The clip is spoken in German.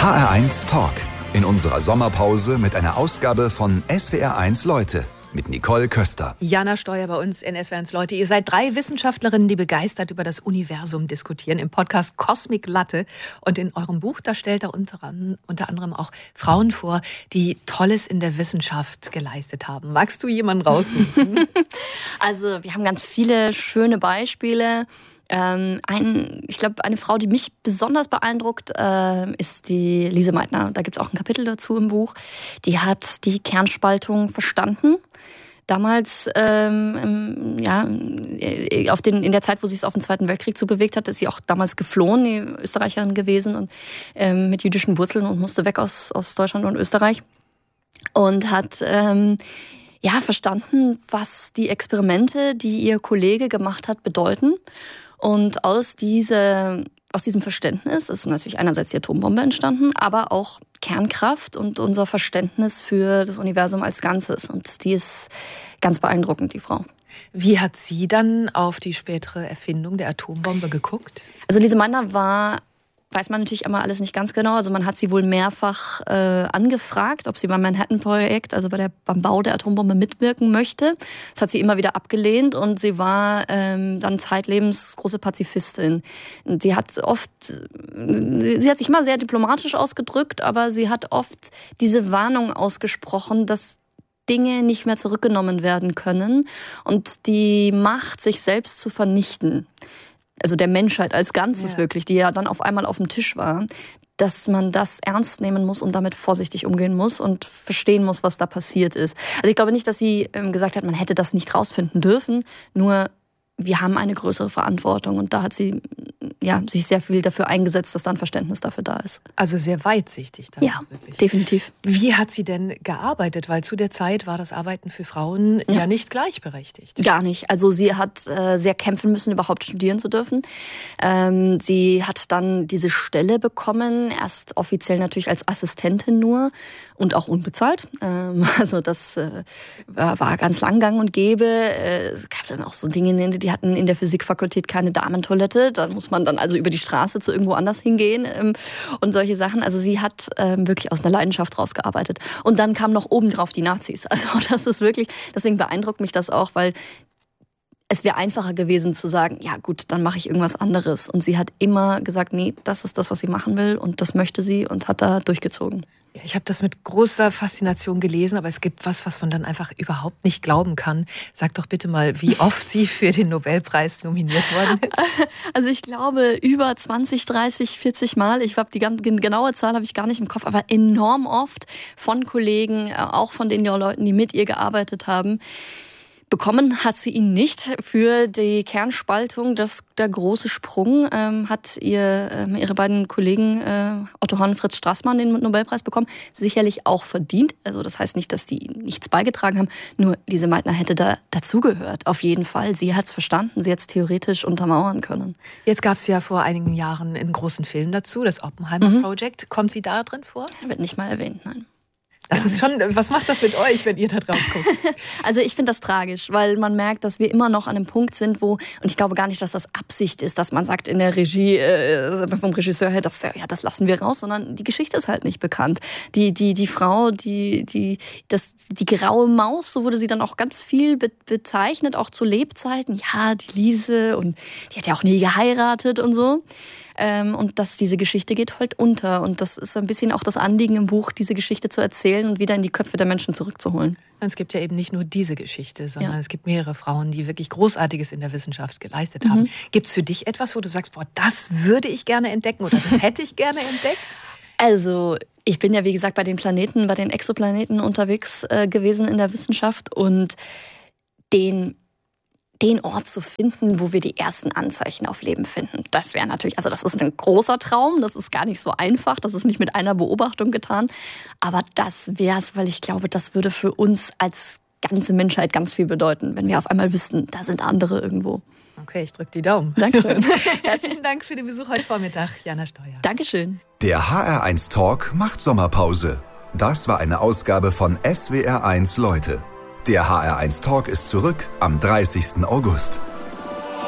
HR1 Talk. In unserer Sommerpause mit einer Ausgabe von SWR1 Leute mit Nicole Köster. Jana Steuer bei uns in SWR1 Leute. Ihr seid 3 Wissenschaftlerinnen, die begeistert über das Universum diskutieren im Podcast Cosmic Latte. Und in eurem Buch, da stellt ihr unter anderem auch Frauen vor, die Tolles in der Wissenschaft geleistet haben. Magst du jemanden raussuchen? Also wir haben ganz viele schöne Beispiele. Ich glaube, eine Frau, die mich besonders beeindruckt, ist die Lise Meitner. Da gibt es auch ein Kapitel dazu im Buch. Die hat die Kernspaltung verstanden. Damals, in der Zeit, wo sie es auf den Zweiten Weltkrieg zu bewegt hat, ist sie auch damals geflohen, die Österreicherin gewesen und mit jüdischen Wurzeln und musste weg aus Deutschland und Österreich. Und hat verstanden, was die Experimente, die ihr Kollege gemacht hat, bedeuten. Und aus diesem Verständnis ist natürlich einerseits die Atombombe entstanden, aber auch Kernkraft und unser Verständnis für das Universum als Ganzes. Und die ist ganz beeindruckend, die Frau. Wie hat sie dann auf die spätere Erfindung der Atombombe geguckt? Also Lise Meitner weiß man natürlich immer alles nicht ganz genau. Also man hat sie wohl mehrfach angefragt, ob sie beim Manhattan-Projekt, also beim Bau der Atombombe mitwirken möchte. Das hat sie immer wieder abgelehnt und sie war dann zeitlebens große Pazifistin. Sie hat sich immer sehr diplomatisch ausgedrückt, aber sie hat oft diese Warnung ausgesprochen, dass Dinge nicht mehr zurückgenommen werden können und die Macht, sich selbst zu vernichten, also der Menschheit als Ganzes wirklich, die ja dann auf einmal auf dem Tisch war, dass man das ernst nehmen muss und damit vorsichtig umgehen muss und verstehen muss, was da passiert ist. Also ich glaube nicht, dass sie gesagt hat, man hätte das nicht rausfinden dürfen, nur wir haben eine größere Verantwortung und da hat sie sich sehr viel dafür eingesetzt, dass da ein Verständnis dafür da ist. Also sehr weitsichtig dann. Ja, wirklich. Definitiv. Wie hat sie denn gearbeitet? Weil zu der Zeit war das Arbeiten für Frauen ja nicht gleichberechtigt. Gar nicht. Also sie hat sehr kämpfen müssen, überhaupt studieren zu dürfen. Sie hat dann diese Stelle bekommen, erst offiziell natürlich als Assistentin nur und auch unbezahlt. Also das war ganz lang gang und gäbe. Es gab dann auch so Dinge, die hatten in der Physikfakultät keine Damentoilette. Da muss man dann also über die Straße zu irgendwo anders hingehen und solche Sachen. Also sie hat wirklich aus einer Leidenschaft rausgearbeitet. Und dann kamen noch obendrauf die Nazis. Also das ist wirklich, deswegen beeindruckt mich das auch, weil es wäre einfacher gewesen zu sagen, ja gut, dann mache ich irgendwas anderes. Und sie hat immer gesagt, nee, das ist das, was sie machen will und das möchte sie und hat da durchgezogen. Ich habe das mit großer Faszination gelesen, aber es gibt was man dann einfach überhaupt nicht glauben kann. Sag doch bitte mal, wie oft sie für den Nobelpreis nominiert worden ist. Also ich glaube über 20, 30, 40 Mal. Ich habe die genaue Zahl habe ich gar nicht im Kopf, aber enorm oft von Kollegen, auch von den Leuten, die mit ihr gearbeitet haben. Bekommen hat sie ihn nicht für die Kernspaltung. Der große Sprung hat ihre beiden Kollegen Otto Hahn und Fritz Strassmann den Nobelpreis bekommen. Sicherlich auch verdient. Also das heißt nicht, dass die nichts beigetragen haben. Nur Lise Meitner hätte da dazugehört. Auf jeden Fall. Sie hat es verstanden. Sie hat es theoretisch untermauern können. Jetzt gab es ja vor einigen Jahren einen großen Film dazu, das Oppenheimer Project. Kommt sie da drin vor? Wird nicht mal erwähnt, nein. Das ist schon, was macht das mit euch, wenn ihr da drauf guckt? Also ich finde das tragisch, weil man merkt, dass wir immer noch an einem Punkt sind, und ich glaube gar nicht, dass das Absicht ist, dass man sagt in der Regie, vom Regisseur her, das lassen wir raus, sondern die Geschichte ist halt nicht bekannt. Die Frau, die graue Maus, so wurde sie dann auch ganz viel bezeichnet, auch zu Lebzeiten. Ja, die Lise und die hat ja auch nie geheiratet und so. Und diese Geschichte geht halt unter. Und das ist ein bisschen auch das Anliegen im Buch, diese Geschichte zu erzählen und wieder in die Köpfe der Menschen zurückzuholen. Es gibt ja eben nicht nur diese Geschichte, sondern es gibt mehrere Frauen, die wirklich Großartiges in der Wissenschaft geleistet haben. Gibt es für dich etwas, wo du sagst, das würde ich gerne entdecken oder das hätte ich gerne entdeckt? Also ich bin ja, wie gesagt, bei den Exoplaneten unterwegs gewesen in der Wissenschaft und den Ort zu finden, wo wir die ersten Anzeichen auf Leben finden. Das wäre natürlich, also das ist ein großer Traum, das ist gar nicht so einfach, das ist nicht mit einer Beobachtung getan, aber das wäre es, weil ich glaube, das würde für uns als ganze Menschheit ganz viel bedeuten, wenn wir auf einmal wüssten, da sind andere irgendwo. Okay, ich drücke die Daumen. Dankeschön. Herzlichen Dank für den Besuch heute Vormittag, Jana Steuer. Dankeschön. Der HR1 Talk macht Sommerpause. Das war eine Ausgabe von SWR1 Leute. Der HR1 Talk ist zurück am 30. August.